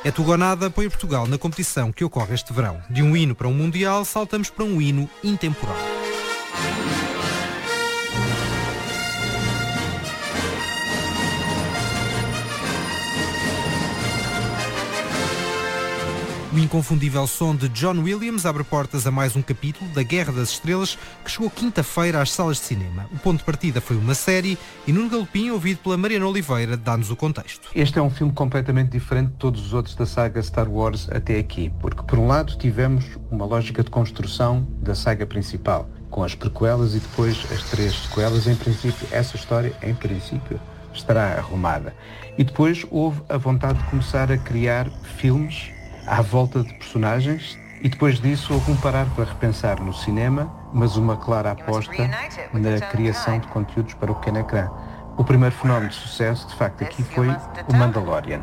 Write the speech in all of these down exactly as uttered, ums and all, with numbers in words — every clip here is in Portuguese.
É tudo ou nada, apoia Portugal na competição que ocorre este verão. De um hino para um mundial, saltamos para um hino intemporal. O inconfundível som de John Williams abre portas a mais um capítulo da Guerra das Estrelas que chegou quinta-feira às salas de cinema. O ponto de partida foi uma série e Nuno Galopim, ouvido pela Mariana Oliveira, dá-nos o contexto. Este é um filme completamente diferente de todos os outros da saga Star Wars até aqui, porque por um lado tivemos uma lógica de construção da saga principal, com as prequelas e depois as três sequelas. Em princípio, essa história, em princípio, estará arrumada. E depois houve a vontade de começar a criar filmes à volta de personagens, e depois disso houve um parar para repensar no cinema, mas uma clara aposta na criação de conteúdos para o pequeno ecrã. O primeiro fenómeno de sucesso, de facto, aqui foi o Mandalorian.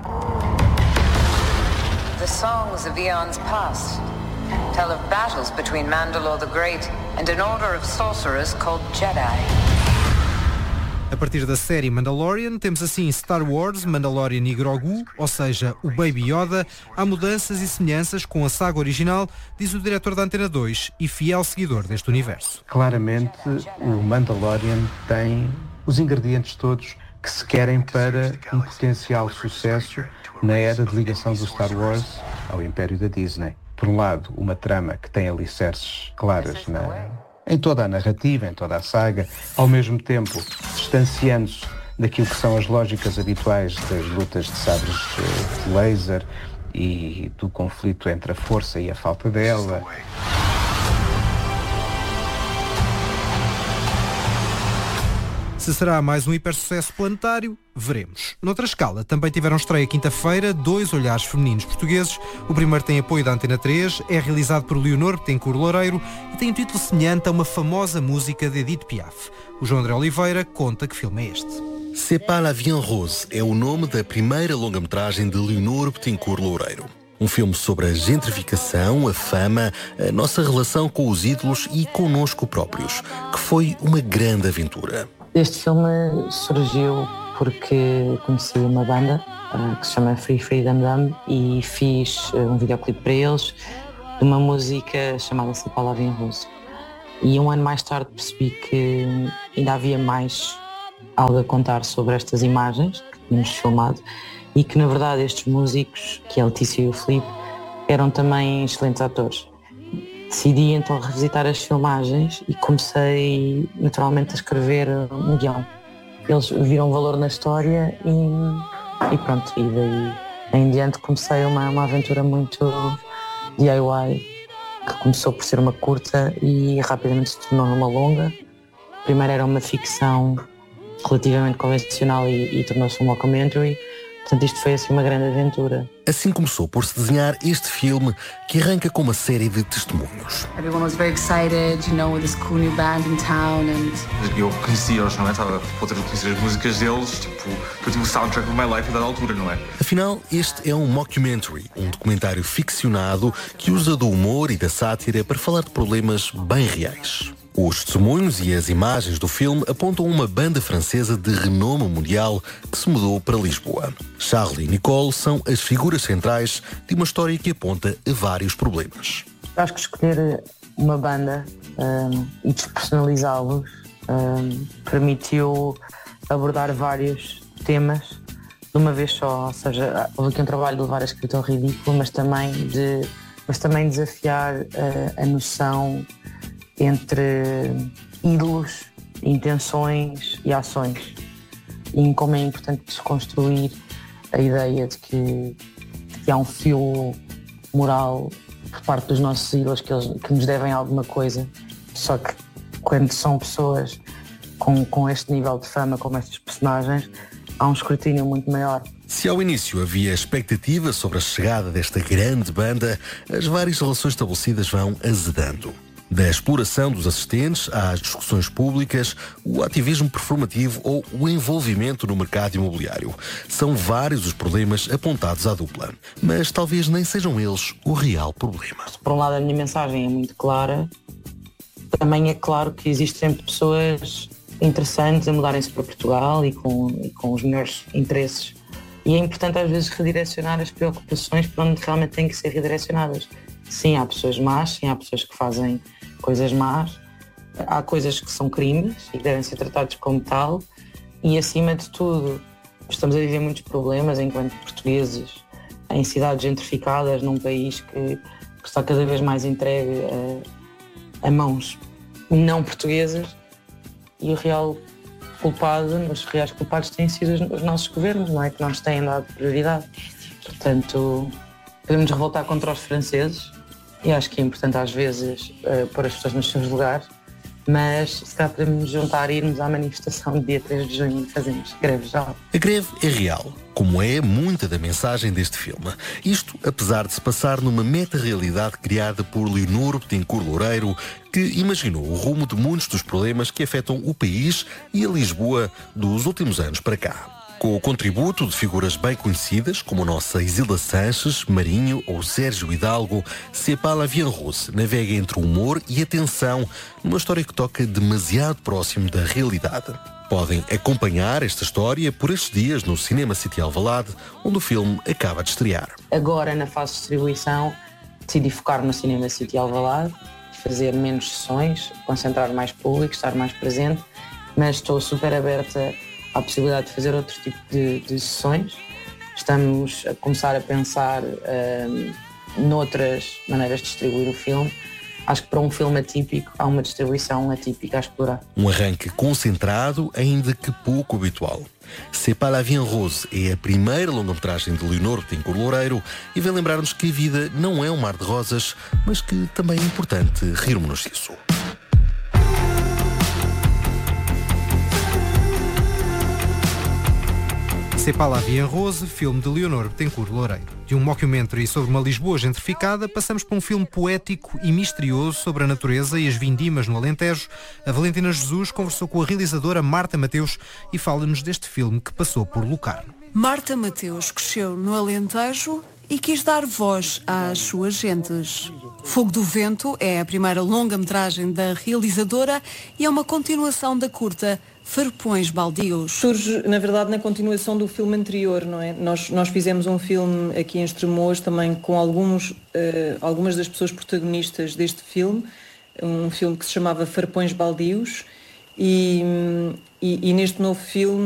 The songs of eons past tell of battles between Mandalore the Great and an order of sorcerers called Jedi. A partir da série Mandalorian, temos assim Star Wars, Mandalorian e Grogu, ou seja, o Baby Yoda. Há mudanças e semelhanças com a saga original, diz o diretor da Antena dois e fiel seguidor deste universo. Claramente, o Mandalorian tem os ingredientes todos que se querem para um potencial sucesso na era de ligação do Star Wars ao império da Disney. Por um lado, uma trama que tem alicerces claras na... em toda a narrativa, em toda a saga, ao mesmo tempo distanciando-se daquilo que são as lógicas habituais das lutas de sabres de laser e do conflito entre a força e a falta dela. Se será mais um hipersucesso planetário, veremos. Noutra escala, também tiveram estreia quinta-feira dois olhares femininos portugueses. O primeiro tem apoio da Antena três, é realizado por Leonor Betancourt Loureiro e tem um título semelhante a uma famosa música de Edith Piaf. O João André Oliveira conta que filme é este. C'est pas la vie en rose é o nome da primeira longa-metragem de Leonor Betancourt Loureiro. Um filme sobre a gentrificação, a fama, a nossa relação com os ídolos e connosco próprios, que foi uma grande aventura. Este filme surgiu porque conheci uma banda uh, que se chama Free Free Dum Dum e fiz uh, um videoclipe para eles de uma música chamada Se Pas la Vie en Rose. E um ano mais tarde percebi que ainda havia mais algo a contar sobre estas imagens que tínhamos filmado e que na verdade estes músicos, que é a Letícia e o Filipe, eram também excelentes atores. Decidi então revisitar as filmagens e comecei naturalmente a escrever um guião. Eles viram valor na história e, e pronto, e daí em diante comecei uma, uma aventura muito D I Y, que começou por ser uma curta e rapidamente se tornou uma longa. Primeiro era uma ficção relativamente convencional e, e tornou-se um mockumentary. Portanto, isto foi assim uma grande aventura. Assim começou por se desenhar este filme que arranca com uma série de testemunhos. Everyone was very excited, you know, with this cool new band in town and... Eu conhecia-os, não é? Estava a poder conhecer as músicas deles, tipo, eu tive o soundtrack of my life a dada altura, não é? Afinal, este é um mockumentary, um documentário ficcionado que usa do humor e da sátira para falar de problemas bem reais. Os testemunhos e as imagens do filme apontam uma banda francesa de renome mundial que se mudou para Lisboa. Charlie e Nicole são as figuras centrais de uma história que aponta a vários problemas. Acho que escolher uma banda um, e despersonalizá-los um, permitiu abordar vários temas de uma vez só. Ou seja, houve aqui um trabalho de levar a escrita ao ridículo, mas também, de, mas também desafiar uh, a noção entre ídolos, intenções e ações, e como é importante desconstruir a ideia de que, de que há um fio moral por parte dos nossos ídolos que, eles, que nos devem alguma coisa, só que quando são pessoas com, com este nível de fama, como estes personagens, há um escrutínio muito maior. Se ao início havia expectativa sobre a chegada desta grande banda, as várias relações estabelecidas vão azedando. Da exploração dos assistentes às discussões públicas, o ativismo performativo ou o envolvimento no mercado imobiliário. São vários os problemas apontados à dupla, mas talvez nem sejam eles o real problema. Por um lado, a minha mensagem é muito clara. Também é claro que existem sempre pessoas interessantes a mudarem-se para Portugal e com, e com os melhores interesses E é importante às vezes redirecionar as preocupações para onde realmente têm que ser redirecionadas. Sim, há pessoas más, sim, há pessoas que fazem coisas más, há coisas que são crimes e que devem ser tratados como tal, e acima de tudo estamos a viver muitos problemas enquanto portugueses em cidades gentrificadas, num país que, que está cada vez mais entregue a, a mãos não portuguesas, e o real culpado, os reais culpados têm sido os, os nossos governos, não é? Que não nos têm dado prioridade. Portanto, podemos revoltar contra os franceses, e acho que é importante às vezes uh, pôr as pessoas nos seus lugares, mas se calhar podemos nos juntar e irmos à manifestação de dia três de junho e fazemos greve geral. A greve é real, como é muita da mensagem deste filme. Isto apesar de se passar numa meta-realidade criada por Leonor Bettencourt Loureiro, que imaginou o rumo de muitos dos problemas que afetam o país e a Lisboa dos últimos anos para cá. Com o contributo de figuras bem conhecidas, como a nossa Isilda Sanches, Marinho ou Sérgio Hidalgo, C'est pas la vie en rose navega entre o humor e a tensão numa história que toca demasiado próximo da realidade. Podem acompanhar esta história por estes dias no Cinema City Alvalade, onde o filme acaba de estrear. Agora, na fase de distribuição, decidi focar no Cinema City Alvalade, fazer menos sessões, concentrar mais público, estar mais presente, mas estou super aberta à possibilidade de fazer outro tipo de, de sessões. Estamos a começar a pensar um, noutras maneiras de distribuir o filme. Acho que para um filme atípico há uma distribuição atípica a explorar. Um arranque concentrado, ainda que pouco habitual. C'est pas la vie en rose é a primeira longa-metragem de Leonor Bettencourt Loureiro e vem lembrar-nos que a vida não é um mar de rosas, mas que também é importante rirmos-nos disso. C'est pas la vie en rose, filme de Leonor Bettencourt Loureiro. De um mockumentary sobre uma Lisboa gentrificada, passamos para um filme poético e misterioso sobre a natureza e as vindimas no Alentejo. A Valentina Jesus conversou com a realizadora Marta Mateus e fala-nos deste filme que passou por Locarno. Marta Mateus cresceu no Alentejo e quis dar voz às suas gentes. Fogo do Vento é a primeira longa-metragem da realizadora e é uma continuação da curta Farpões Baldios. Surge, na verdade, na continuação do filme anterior, não é? Nós, nós fizemos um filme aqui em Estremoz também com alguns, uh, algumas das pessoas protagonistas deste filme, um filme que se chamava Farpões Baldios, e, e, e neste novo filme